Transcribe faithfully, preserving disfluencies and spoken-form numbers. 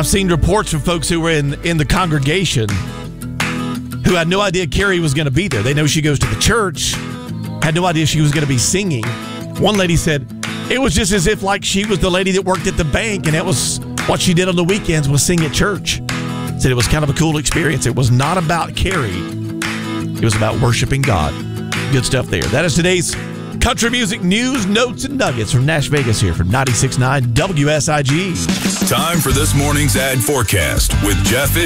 I've seen reports from folks who were in, in the congregation who had no idea Carrie was going to be there. They know she goes to the church, had no idea she was going to be singing. One lady said it was just as if like she was the lady that worked at the bank, and that was what she did on the weekends was sing at church. Said it was kind of a cool experience. It was not about Carrie. It was about worshiping God. Good stuff there. That is today's country music news, notes, and nuggets from Nash Vegas here from ninety-six point nine W S I G. Time for this morning's ad forecast with Jeff